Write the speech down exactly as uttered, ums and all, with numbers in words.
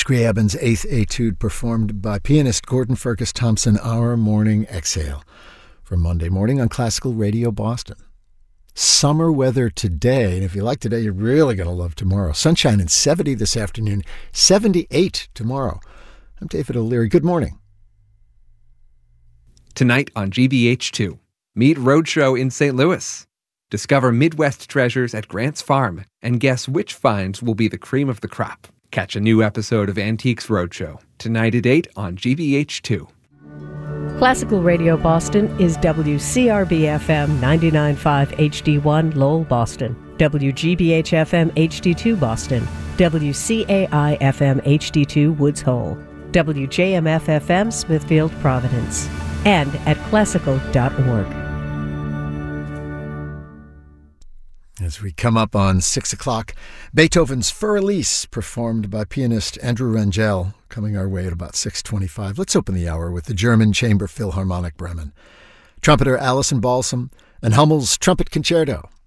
Scriabin's Eighth Etude, performed by pianist Gordon Fergus Thompson, Our Morning Exhale, from Monday morning on Classical Radio Boston. Summer weather today, and if you like today, you're really going to love tomorrow. Sunshine and seventy this afternoon, seventy-eight tomorrow. I'm David O'Leary. Good morning. Tonight on G B H two, meet Roadshow in Saint Louis. Discover Midwest treasures at Grant's Farm and guess which finds will be the cream of the crop. Catch a new episode of Antiques Roadshow tonight at eight on G B H two. Classical Radio Boston is W C R B F M ninety-nine point five H D one Lowell, Boston, W G B H F M H D two Boston, W C A I F M H D two Woods Hole, W J M F F M Smithfield, Providence, and at classical dot org. As we come up on six o'clock, Beethoven's Für Elise, performed by pianist Andrew Rangel, coming our way at about six twenty-five. Let's open the hour with the German Chamber Philharmonic Bremen, trumpeter Alison Balsam, and Hummel's Trumpet Concerto.